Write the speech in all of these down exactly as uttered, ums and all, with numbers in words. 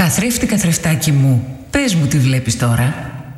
Καθρέφτη, καθρεφτάκι μου, πες μου τι βλέπεις τώρα.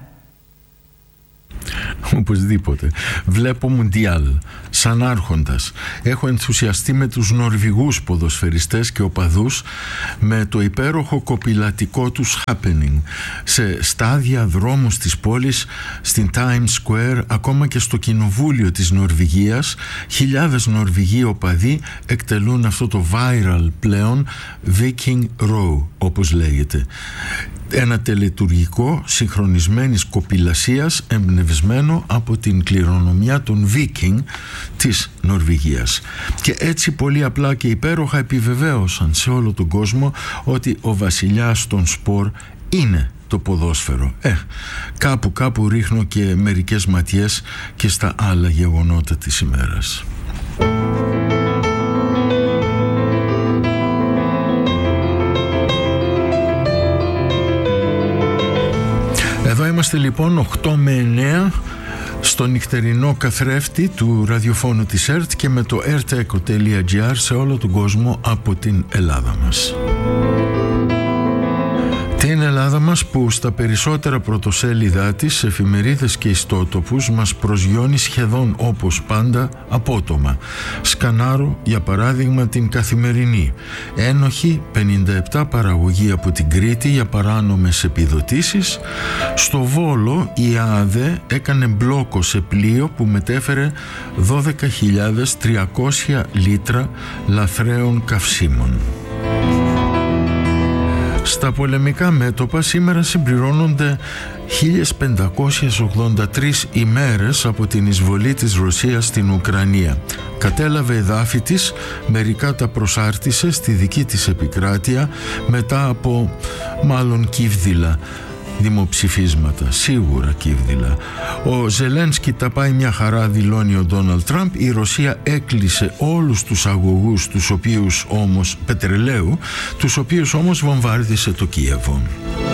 Οπωσδήποτε. Βλέπω Μουντιάλ σαν άρχοντας. Έχω ενθουσιαστεί με τους Νορβηγούς ποδοσφαιριστές και οπαδούς, με το υπέροχο κοπηλατικό τους happening σε στάδια, δρόμους της πόλης, στην Times Square, ακόμα και στο κοινοβούλιο της Νορβηγίας. Χιλιάδες Νορβηγοί οπαδοί εκτελούν αυτό το viral πλέον Viking Row, όπως λέγεται. Ένα τελετουργικό συγχρονισμένης κοπηλασίας εμπνευσμένο από την κληρονομιά των Viking της Νορβηγίας. Και έτσι πολύ απλά και υπέροχα επιβεβαίωσαν σε όλο τον κόσμο ότι ο βασιλιάς των σπορ είναι το ποδόσφαιρο. Ε, κάπου κάπου ρίχνω και μερικές ματιές και στα άλλα γεγονότα της ημέρας. Εδώ είμαστε λοιπόν οκτώ με εννέα στο νυχτερινό καθρέφτη του ραδιοφώνου της ΕΡΤ και με το ερτέκο τελεία τζι άρ σε όλο τον κόσμο από την Ελλάδα μας. Την Ελλάδα μας που στα περισσότερα πρωτοσέλιδά της, σε εφημερίδες και ιστότοπους, μας προσγειώνει σχεδόν όπως πάντα απότομα. Σκανάρω για παράδειγμα την Καθημερινή. Ένοχοι πενήντα επτά παραγωγή από την Κρήτη για παράνομες επιδοτήσεις. Στο Βόλο η ΑΑΔΕ έκανε μπλόκο σε πλοίο που μετέφερε δώδεκα χιλιάδες τριακόσια λίτρα λαθρέων καυσίμων. Στα πολεμικά μέτωπα σήμερα συμπληρώνονται χίλιες πεντακόσιες ογδόντα τρεις ημέρες από την εισβολή της Ρωσίας στην Ουκρανία. Κατέλαβε εδάφη της, μερικά τα προσάρτησε στη δική της επικράτεια μετά από μάλλον κύβδηλα δημοψηφίσματα, σίγουρα κύβδηλα. Ο Ζελένσκι τα πάει μια χαρά, δηλώνει ο Ντόναλντ Τραμπ. Η Ρωσία έκλεισε όλους τους αγωγούς, τους οποίους όμως, πετρελαίου, τους οποίους όμως βομβάρδισε το Κίεβο.